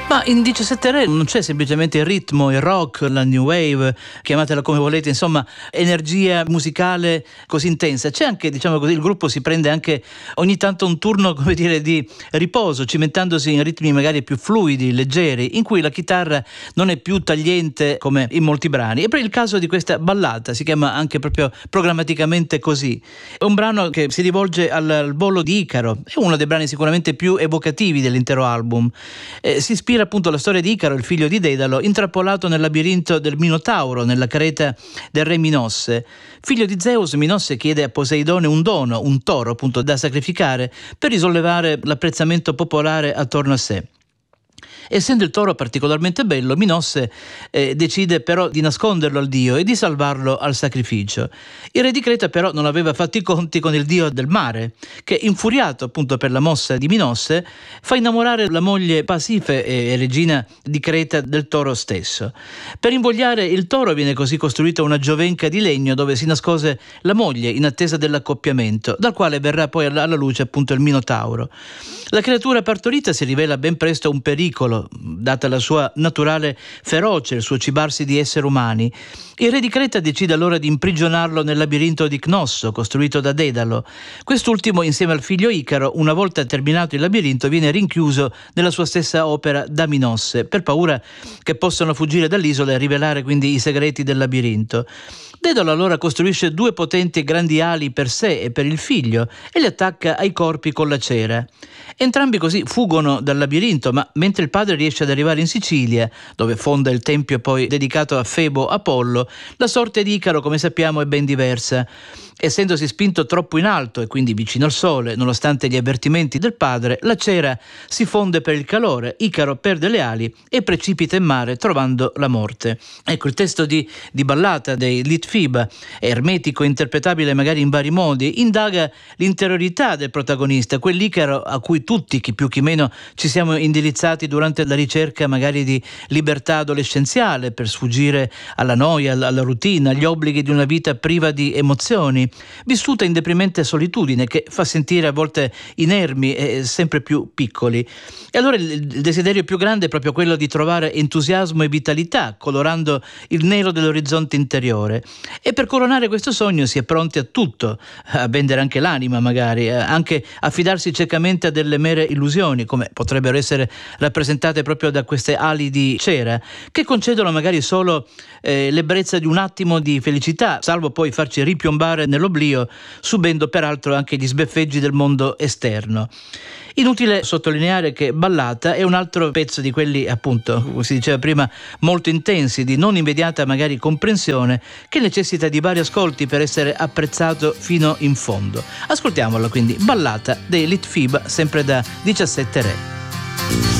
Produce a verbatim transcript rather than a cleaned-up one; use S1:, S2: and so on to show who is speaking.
S1: Ma in diciassette Re non c'è semplicemente il ritmo, il rock, la new wave, chiamatela come volete, insomma, energia musicale così intensa. C'è anche, diciamo così, il gruppo si prende anche ogni tanto un turno, come dire, di riposo, cimentandosi in ritmi magari più fluidi, leggeri, in cui la chitarra non è più tagliente come in molti brani. E per il caso di questa ballata, si chiama anche proprio programmaticamente così. È un brano che si rivolge al, al volo di Icaro, è uno dei brani sicuramente più evocativi dell'intero album. Eh, si ispira appunto alla storia di Icaro, il figlio di Dedalo, intrappolato nel labirinto del Minotauro, nella creta del re Minosse. Figlio di Zeus, Minosse chiede a Poseidone un dono, un toro appunto da sacrificare per risollevare l'apprezzamento popolare attorno a sé. Essendo il toro particolarmente bello, Minosse eh, decide però di nasconderlo al dio e di salvarlo al sacrificio. Il re di Creta però non aveva fatto i conti con il dio del mare, che, infuriato appunto per la mossa di Minosse, fa innamorare la moglie Pasife e regina di Creta del toro stesso. Per invogliare il toro viene così costruita una giovenca di legno dove si nascose la moglie in attesa dell'accoppiamento, dal quale verrà poi alla luce appunto il Minotauro. La creatura partorita si rivela ben presto un pericolo, data la sua naturale ferocia, il suo cibarsi di esseri umani. Il re di Creta decide allora di imprigionarlo nel labirinto di Cnosso, costruito da Dedalo. Quest'ultimo, insieme al figlio Icaro, una volta terminato il labirinto, viene rinchiuso nella sua stessa opera da Minosse, per paura che possano fuggire dall'isola e rivelare quindi i segreti del labirinto. Dedalo allora costruisce due potenti e grandi ali per sé e per il figlio e li attacca ai corpi con la cera. Entrambi così fuggono dal labirinto, ma mentre il padre riesce ad arrivare in Sicilia, dove fonda il tempio poi dedicato a Febo Apollo, la sorte di Icaro, come sappiamo, è ben diversa. Essendosi spinto troppo in alto e quindi vicino al sole, nonostante gli avvertimenti del padre, la cera si fonde per il calore, Icaro perde le ali e precipita in mare trovando la morte. Ecco, il testo di, di ballata dei Litfiba, ermetico e interpretabile magari in vari modi, indaga l'interiorità del protagonista, quell'Icaro a cui tutti, chi più chi meno, ci siamo indirizzati durante la ricerca magari di libertà adolescenziale per sfuggire alla noia, alla routine, agli obblighi di una vita priva di emozioni, vissuta in deprimente solitudine che fa sentire a volte inermi e sempre più piccoli. E allora il desiderio più grande è proprio quello di trovare entusiasmo e vitalità, colorando il nero dell'orizzonte interiore. E per coronare questo sogno si è pronti a tutto, a vendere anche l'anima magari, anche a fidarsi ciecamente a delle mere illusioni, come potrebbero essere rappresentate proprio da queste ali di cera, che concedono magari solo eh, l'ebbrezza di un attimo di felicità, salvo poi farci ripiombare nell'oblio, subendo peraltro anche gli sbeffeggi del mondo esterno. Inutile sottolineare che Ballata è un altro pezzo di quelli, appunto, come si diceva prima, molto intensi, di non immediata magari comprensione, che necessita di vari ascolti per essere apprezzato fino in fondo. Ascoltiamolo quindi, Ballata dei Litfiba, sempre da diciassette Re.